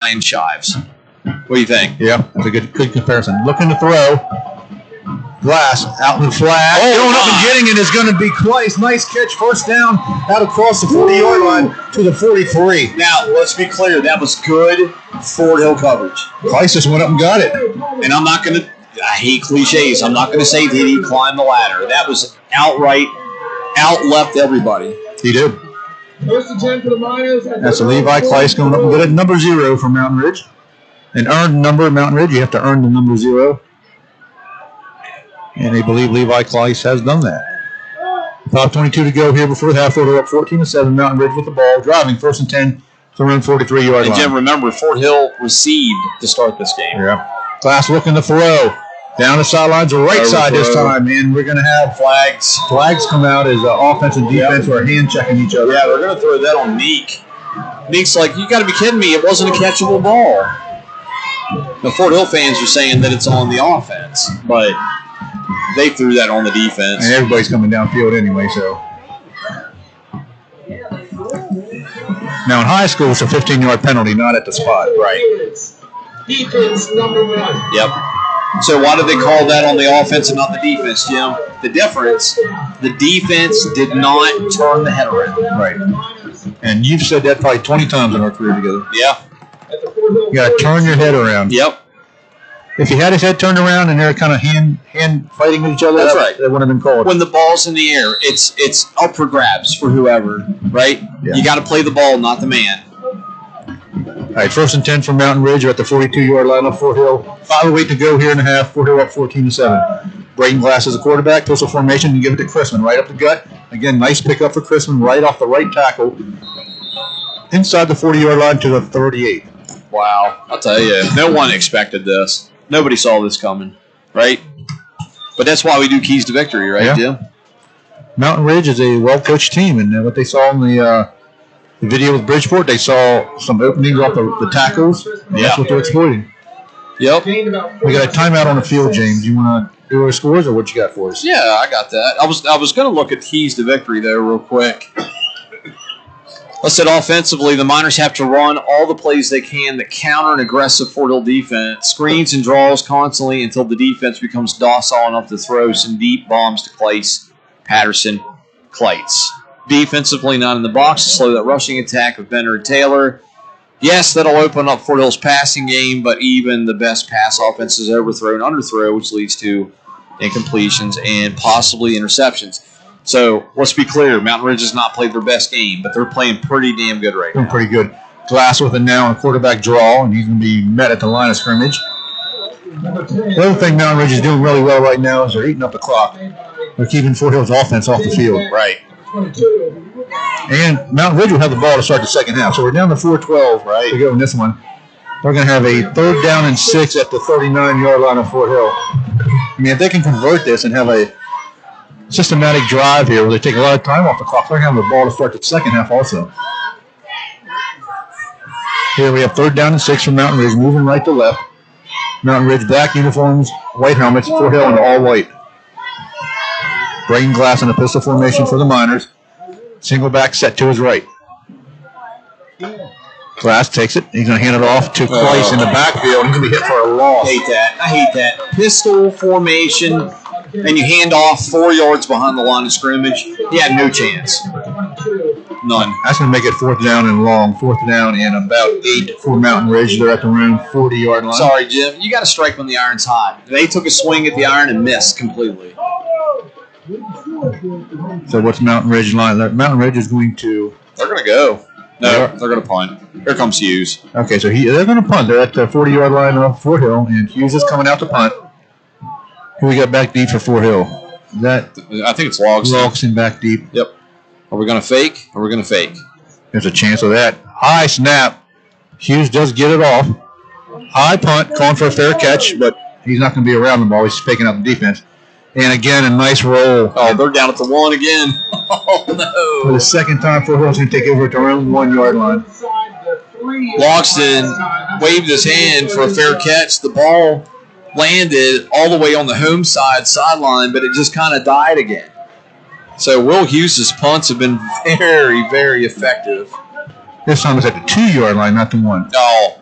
Ryan Shives. What do you think? Yeah, that's a good comparison. Looking to throw. Glass out in the flag. Going up and getting it is going to be Kleiss. Nice catch. First down out across the 40-yard line to the 43. Now, let's be clear. That was good Fort Hill coverage. Kleiss just went up and got it. And I'm not going to, I hate cliches. I'm not going to say that he climbed the ladder. That was outright out-left everybody. He did. First and 10 for the Miners. That's a Levi Kleiss going up and get it. Number 0 for Mountain Ridge. An earned number at Mountain Ridge. You have to earn the number 0. And they believe Levi Kleiss has done that. 5:22 to go here before the half. Fort Hill up 14-7. Mountain Ridge with the ball. Driving first and 10 to run 43-yard line. And Jim, remember, Fort Hill received to start this game. Yeah. Glass looking to throw. Down the sidelines, the right side this time. And we're going to have flags. Flags come out as offense and defense are hand checking each other. Yeah, they're going to throw that on Neek. Neek's like, you got to be kidding me. It wasn't a catchable ball. The Fort Hill fans are saying that it's on the offense, but they threw that on the defense. And everybody's coming downfield anyway, so. Now in high school, it's a 15-yard penalty, not at the spot. Right. Defense number 1. Yep. So why did they call that on the offense and not the defense, Jim? The difference, the defense did not turn the head around. Right. And you've said that probably 20 times in our career together. Yeah. You got to turn your head around. Yep. If he had his head turned around and they're kind of hand fighting with each other, that's right. That would have been called. When the ball's in the air, it's up for grabs for whoever, right? Yeah. You got to play the ball, not the man. All right, first and 10 from Mountain Ridge. We're at the 42-yard line of Fort Hill. 5:08 to go here in the half. Fort Hill up 14-7. Braden Glass is a quarterback. Pistol formation. You give it to Chrisman right up the gut. Again, nice pickup for Chrisman right off the right tackle. Inside the 40-yard line to the 38. Wow. I'll tell you, no one expected this. Nobody saw this coming, right? But that's why we do Keys to Victory, right, Jim? Mountain Ridge is a well-coached team, and what they saw in the video with Bridgeport, they saw some openings off the tackles. And that's what they're exploiting. Yep. We got a timeout on the field, James. You want to do our scores, or what you got for us? Yeah, I got that. I was going to look at Keys to Victory, though, real quick. I said offensively, the Miners have to run all the plays they can that counter an aggressive Fort Hill defense, screens and draws constantly until the defense becomes docile enough to throw some deep bombs to Kleiss, Patterson, Kleitz. Defensively, not in the box to slow that rushing attack of Benner and Taylor. Yes, that'll open up Fort Hill's passing game, but even the best pass offenses overthrow and underthrow, which leads to incompletions and possibly interceptions. So let's be clear, Mountain Ridge has not played their best game, but they're playing pretty damn good right now. Pretty good. Glass with it now on quarterback draw, and he's going to be met at the line of scrimmage. The other thing Mountain Ridge is doing really well right now is they're eating up the clock. They're keeping Fort Hill's offense off the field. Right. And Mountain Ridge will have the ball to start the second half. So we're down to 4:12 to go in this one. They're going to have a 3rd down and 6 at the 39-yard line of Fort Hill. I mean, if they can convert this and have a systematic drive here where they take a lot of time off the clock, they're going to have the ball to start the second half also. Here we have 3rd down and 6 from Mountain Ridge, moving right to left. Mountain Ridge, black uniforms, white helmets, Fort Hill in all white. Braden Glass in a pistol formation for the Miners. Single back set to his right. Glass takes it. He's going to hand it off to Kleiss in the backfield. He's going to be hit for a loss. I hate that. Pistol formation, and you hand off 4 yards behind the line of scrimmage. He had no chance. None. That's going to make it 4th down and long. 4th down and about 8 for Mountain Ridge. They're at the room 40-yard line. Sorry, Jim. You got to strike when the iron's hot. They took a swing at the iron and missed completely. So what's Mountain Ridge line? Mountain Ridge is going to... They're going to go. No, they're going to punt. Here comes Hughes. Okay, so they're going to punt. They're at the 40-yard line of Fort Hill, and Hughes is coming out to punt. Who we got back deep for Fort Hill? I think it's Logston. Logston back deep. Yep. Are we going to fake? There's a chance of that. High snap. Hughes does get it off. High punt, calling for a fair catch, but he's not going to be around the ball. He's faking out the defense. And again, a nice roll. Oh, they're down at the 1 again. Oh, no. For the second time, Fort Hill's going to take over at their own 1-yard line. Logston waved his hand for a fair catch. The ball landed all the way on the home sideline, but it just kind of died again. So Will Hughes' punts have been very, very effective. This time it's at the 2-yard line, not the 1. Oh,